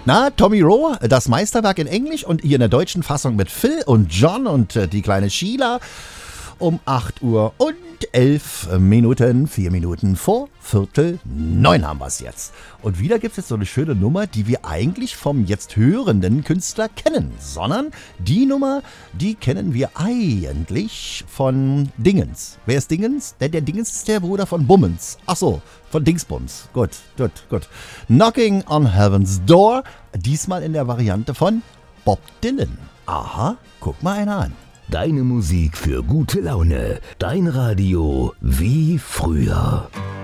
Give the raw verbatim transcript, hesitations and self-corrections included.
Na, Tommy Rowe, das Meisterwerk in Englisch und hier in der deutschen Fassung mit Phil und John und äh, die kleine Sheila um acht Uhr und elf Minuten, vier Minuten vor Viertel neun haben wir es jetzt. Und wieder gibt es jetzt so eine schöne Nummer, die wir eigentlich vom jetzt hörenden Künstler kennen, sondern die Nummer, die kennen wir eigentlich von Dingens. Wer ist Dingens? Der, der Dingens ist der Bruder von Bummens. Ach so, von Dingsbums. Gut, gut, gut. Knocking on Heaven's Door, diesmal in der Variante von Bob Dylan. Aha, guck mal einer an. Deine Musik für gute Laune. Dein Radio wie früher.